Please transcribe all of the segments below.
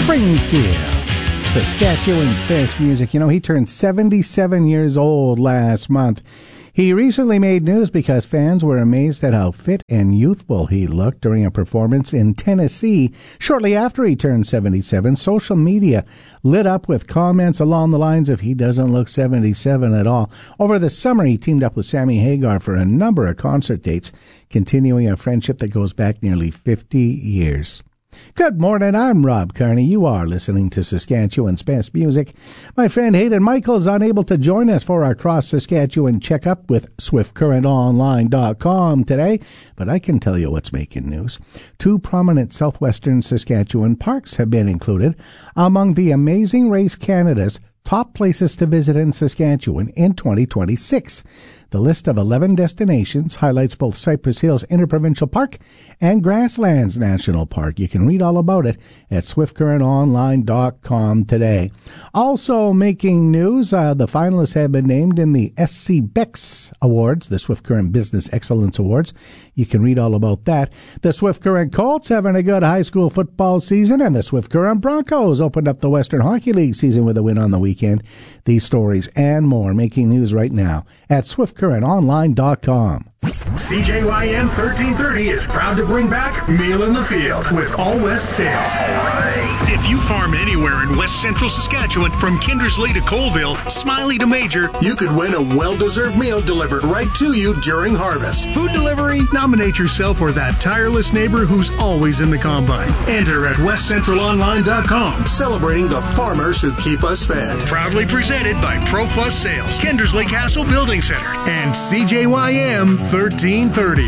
Springfield, Saskatchewan's best music. You know, he turned 77 years old last month. He recently made news because fans were amazed at how fit and youthful he looked during a performance in Tennessee. Shortly after he turned 77, social media lit up with comments along the lines of he doesn't look 77 at all. Over the summer, he teamed up with Sammy Hagar for a number of concert dates, continuing a friendship that goes back nearly 50 years. Good morning, I'm Rob Carney. You are listening to Saskatchewan's best music. My friend Hayden Michael's unable to join us for our cross-Saskatchewan checkup with SwiftCurrentOnline.com today, but I can tell you what's making news. 2 prominent southwestern Saskatchewan parks have been included among the Amazing Race Canada's top places to visit in Saskatchewan in 2026. The list of 11 destinations highlights both Cypress Hills Interprovincial Park and Grasslands National Park. You can read all about it at SwiftCurrentOnline.com today. Also making news, the finalists have been named in the SC Bex Awards, the Swift Current Business Excellence Awards. You can read all about that. The Swift Current Colts having a good high school football season, and the Swift Current Broncos opened up the Western Hockey League season with a win on the weekend. These stories and more making news right now at SwiftCurrentOnline.com. CJYM 1330 is proud to bring back Meal in the Field with All West Sales. If you farm anywhere in West Central Saskatchewan, from Kindersley to Colville, Smiley to Major, you could win a well-deserved meal delivered right to you during harvest. Food delivery? Nominate yourself or that tireless neighbor who's always in the combine. Enter at westcentralonline.com, celebrating the farmers who keep us fed. Proudly presented by ProPlus Sales, Kindersley Castle Building Center, and CJYM 1330.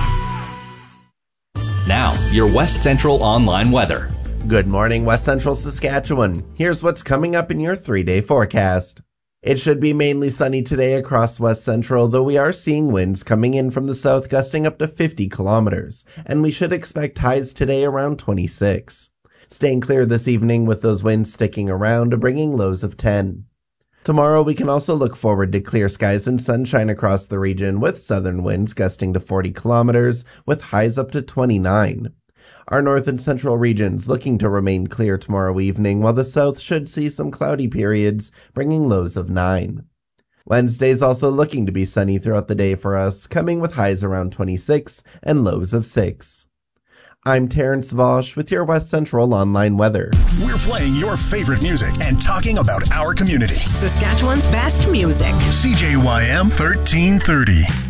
Now, your West Central Online weather. Good morning, West Central Saskatchewan. Here's what's coming up in your 3-day forecast. It should be mainly sunny today across West Central, though we are seeing winds coming in from the south gusting up to 50 kilometers, and we should expect highs today around 26. Staying clear this evening with those winds sticking around, bringing lows of 10. Tomorrow we can also look forward to clear skies and sunshine across the region, with southern winds gusting to 40 kilometers with highs up to 29. Our north and central regions looking to remain clear tomorrow evening, while the south should see some cloudy periods, bringing lows of 9. Wednesday's also looking to be sunny throughout the day for us, coming with highs around 26 and lows of 6. I'm Terrence Vosch with your West Central Online weather. We're playing your favorite music and talking about our community. Saskatchewan's best music. CJYM 1330.